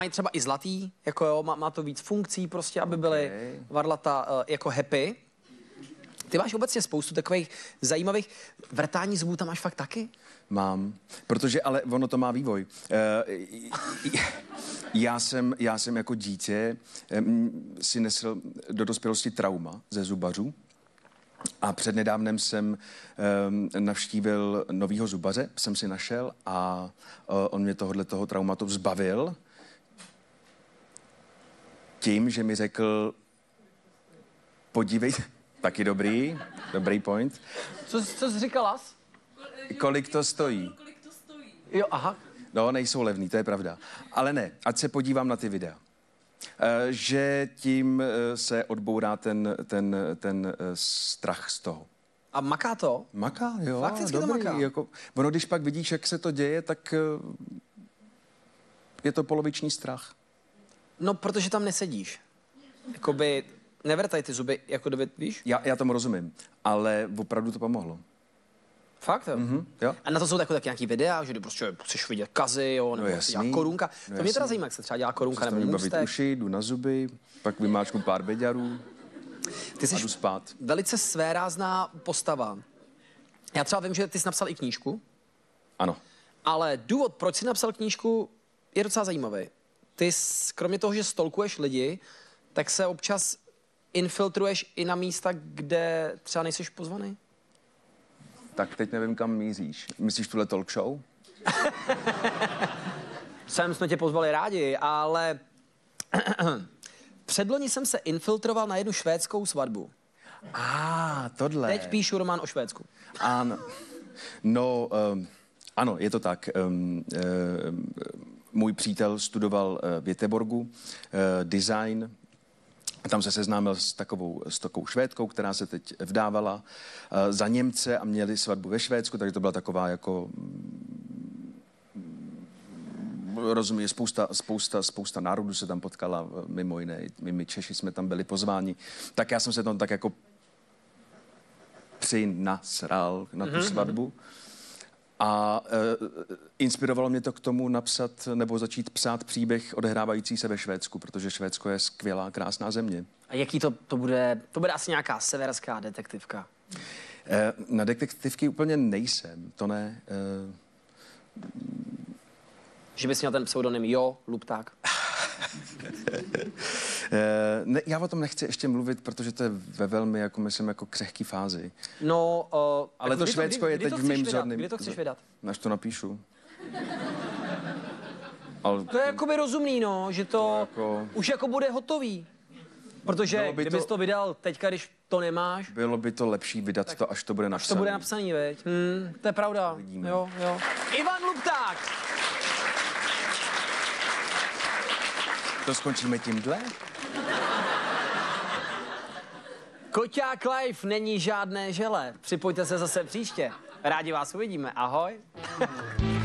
Mají třeba i zlatý, jako jo, má to víc funkcí prostě, aby byly varlata jako happy. Ty máš obecně spoustu takových zajímavých vrtání zubů, tam máš fakt taky? Mám, protože ale ono to má vývoj. Já jsem jako dítě si nesl do dospělosti trauma ze zubařů a přednedávnem jsem navštívil novýho zubaře, jsem si našel a on mě toho traumatu zbavil tím, že mi řekl, podívej, taky dobrý point. Co jsi říkala? Kolik to stojí? Jo, aha. No, nejsou levný, to je pravda. Ale ne, ať se podívám na ty videa. Že tím se odbourá ten strach z toho. A maká to? Maká, jo. Fakticky dobrý, to maká. Jako, ono, když pak vidíš, jak se to děje, tak je to poloviční strach. No, protože tam nesedíš. Jakoby nevrtaj ty zuby, jako David, víš? Já tomu rozumím, ale opravdu to pomohlo. Fakt, jo? Jo. A na to jsou tak nějaký videa, že ty prostě chceš vidět kazy, jo, nebo jasný. se dělá korunka. To mě teda zajímá, jak se třeba dělá korunka nebo Bavit můstek. uši, jdu na zuby, pak vymáčknu pár beďarů Ty jsi a jdu spát. velice svérázná postava. Já třeba vím, že ty jsi napsal i knížku, Ano. ale důvod, proč jsi napsal knížku, je docela zajímavý. Ty kromě toho, že stalkuješ lidi, tak se občas infiltruješ i na místa, kde třeba nejseš pozvaný. Tak teď nevím, kam míříš. Myslíš tuhle talk show? Sem jsme tě pozvali rádi, ale předloni jsem se infiltroval na jednu švédskou svatbu. Tohle. Teď píšu román o Švédsku. Ano. No, ano, je to tak. Můj přítel studoval v Göteborgu design. Tam se seznámil s takovou Švédkou, která se teď vdávala za Němce a měli svatbu ve Švédsku, takže to byla taková jako rozumím, spousta národů se tam potkala, mimo jiné, my Češi jsme tam byli pozváni. Tak já jsem se tam tak jako přinasral na tu svatbu. A inspirovalo mě to k tomu napsat nebo začít psát příběh odehrávající se ve Švédsku, protože Švédsko je skvělá, krásná země. A jaký to bude? To bude asi nějaká severská detektivka. Na detektivky úplně nejsem, to ne. Že bys měl ten pseudonym Jo, Lupták. Ne, já o tom nechci ještě mluvit, protože to je ve velmi, jako myslím, jako křehký fázi. No, ale to Švédsko je teď v mým zorným. Kdy to chceš vydat? Až to napíšu. Ale To je jakoby rozumný, no, že to jako... už jako bude hotový. Protože kdybys to vydal teďka, když to nemáš, Bylo by to lepší vydat to, až to bude napsané. to bude napsaný, veď? To je pravda. Vidíme. Jo. Ivan Lupták! To skončíme tímhle? Koťák Live není žádné žele. Připojte se zase příště. Rádi vás uvidíme. Ahoj.